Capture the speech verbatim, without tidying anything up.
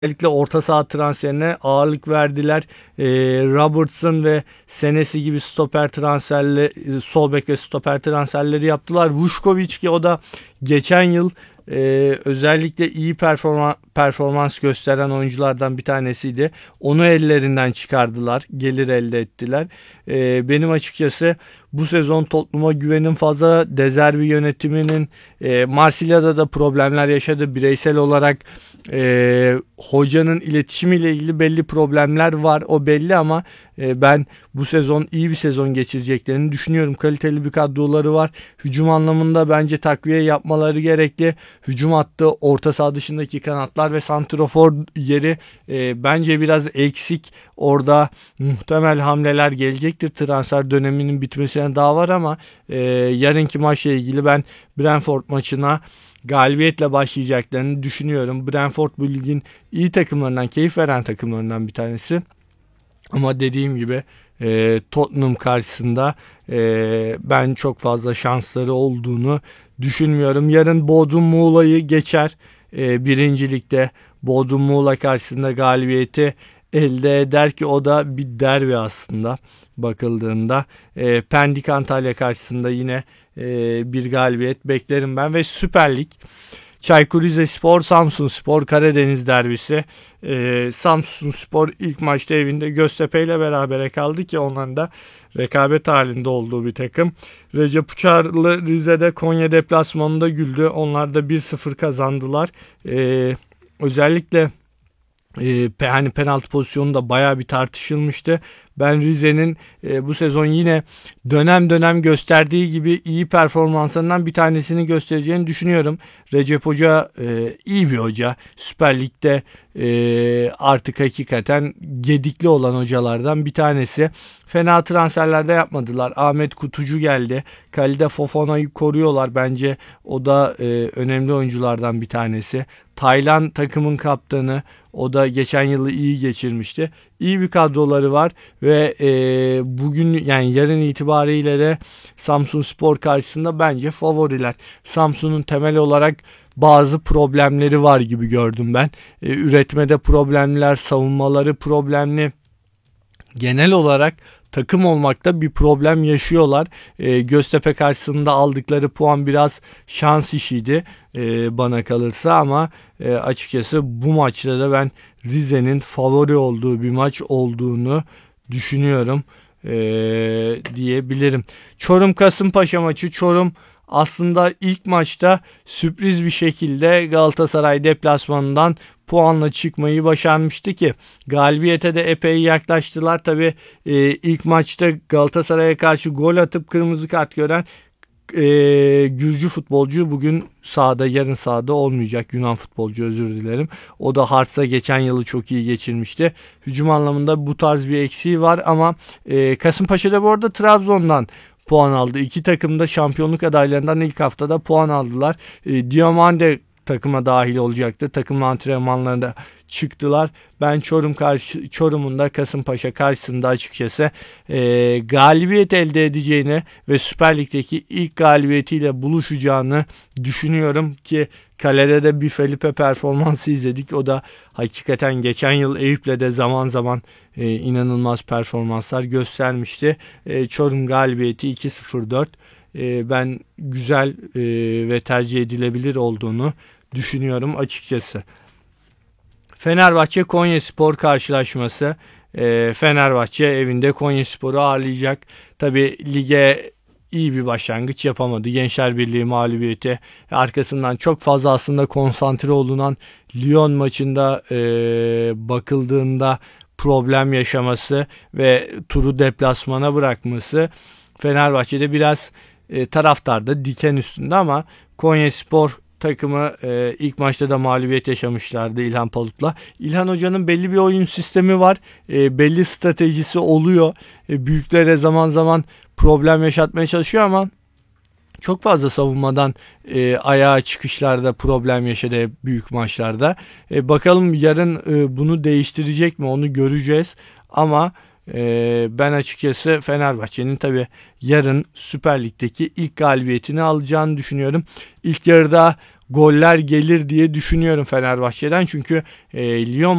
Özellikle orta saha transferine ağırlık verdiler. Ee, Robertson ve Senesi gibi stoper transferleri, sol bek ve stoper transferleri yaptılar. Vušković ki o da geçen yıl e, özellikle iyi performa, performans gösteren oyunculardan bir tanesiydi. Onu ellerinden çıkardılar, gelir elde ettiler. E, benim açıkçası bu sezon Tottenham'a güvenim fazla. De Zerbi yönetiminin e, Marsilya'da da problemler yaşadı. Bireysel olarak e, hocanın iletişimiyle ilgili belli problemler var. O belli ama e, ben bu sezon iyi bir sezon geçireceklerini düşünüyorum. Kaliteli bir kadroları var. Hücum anlamında bence takviye yapmaları gerekli. Hücum hattı, orta saha dışındaki kanatlar ve santrafor yeri e, bence biraz eksik. Orada muhtemel hamleler gelecektir. Transfer döneminin bitmesine daha var ama e, yarınki maçla ilgili ben Brentford maçına galibiyetle başlayacaklarını düşünüyorum. Brentford bu ligin iyi takımlarından, keyif veren takımlarından bir tanesi. Ama dediğim gibi e, Tottenham karşısında e, ben çok fazla şansları olduğunu düşünmüyorum. Yarın Bodrum Muğla'yı geçer. E, birincilikte Bodrum Muğla karşısında galibiyeti elde eder ki o da bir derbi aslında bakıldığında. E, Pendik Antalya karşısında yine e, bir galibiyet beklerim ben ve Süper Lig. Çaykur Rizespor, Samsunspor, Karadeniz derbisi. Ee, Samsunspor ilk maçta evinde Göztepe ile berabere kaldı ki onların da rekabet halinde olduğu bir takım. Recep Uçarlı Rize'de Konya deplasmanında güldü. Onlar da bir sıfır kazandılar. Ee, özellikle e, hani penaltı pozisyonu da bayağı bir tartışılmıştı. Ben Rize'nin e, bu sezon yine dönem dönem gösterdiği gibi iyi performanslarından bir tanesini göstereceğini düşünüyorum. Recep Hoca e, iyi bir hoca. Süper Lig'de e, artık hakikaten gedikli olan hocalardan bir tanesi. Fena transferlerde yapmadılar. Ahmet Kutucu geldi. Kalide Fofana'yı koruyorlar. Bence o da e, önemli oyunculardan bir tanesi. Taylan takımın kaptanı. O da geçen yılı iyi geçirmişti. İyi bir kadroları var ve e, bugün yani yarın itibariyle de Samsunspor karşısında bence favoriler. Samsun'un temel olarak bazı problemleri var gibi gördüm ben. E, üretmede problemler, savunmaları problemli. Genel olarak takım olmakta bir problem yaşıyorlar. E, Göztepe karşısında aldıkları puan biraz şans işiydi e, bana kalırsa ama e, açıkçası bu maçta da ben Rize'nin favori olduğu bir maç olduğunu düşünüyorum e, diyebilirim. Çorum Kasımpaşa maçı. Çorum aslında ilk maçta sürpriz bir şekilde Galatasaray deplasmanından puanla çıkmayı başarmıştı ki galibiyete de epey yaklaştılar. Tabi e, ilk maçta Galatasaray'a karşı gol atıp kırmızı kart gören e, Gürcü futbolcu bugün sahada, yarın sahada olmayacak. Yunan futbolcu, özür dilerim. O da Hart'sa geçen yılı çok iyi geçirmişti. Hücum anlamında bu tarz bir eksiği var ama e, Kasımpaşa'da bu arada Trabzon'dan puan aldı. İki takım da şampiyonluk adaylarından ilk haftada puan aldılar. E, Diomande takıma dahil olacaktır. Takım antrenmanlarında çıktılar. Ben Çorum karşı Çorum'un da Kasımpaşa karşısında açıkçası e, galibiyet elde edeceğini ve Süper Lig'deki ilk galibiyetiyle buluşacağını düşünüyorum ki kalede de bir Felipe performansı izledik. O da hakikaten geçen yıl Eyüp'le de zaman zaman e, inanılmaz performanslar göstermişti. E, Çorum galibiyeti iki sıfır dört. E, ben güzel e, ve tercih edilebilir olduğunu düşünüyorum açıkçası. Fenerbahçe Konyaspor karşılaşması. E, Fenerbahçe evinde Konyaspor'u ağırlayacak. Tabi lige iyi bir başlangıç yapamadı. Gençler Birliği mağlubiyeti arkasından çok fazla aslında konsantre olunan Lyon maçında e, bakıldığında problem yaşaması ve turu deplasmana bırakması Fenerbahçe'de biraz e, taraftarda diken üstünde ama Konyaspor takımı e, ilk maçta da mağlubiyet yaşamışlardı İlhan Palut'la. İlhan Hoca'nın belli bir oyun sistemi var. E, belli stratejisi oluyor. E, büyüklere zaman zaman problem yaşatmaya çalışıyor ama çok fazla savunmadan e, ayağa çıkışlarda problem yaşadı büyük maçlarda. E, bakalım yarın e, bunu değiştirecek mi onu göreceğiz. Ama e, ben açıkçası Fenerbahçe'nin tabii yarın Süper Lig'deki ilk galibiyetini alacağını düşünüyorum. İlk yarıda goller gelir diye düşünüyorum Fenerbahçe'den. Çünkü e, Lyon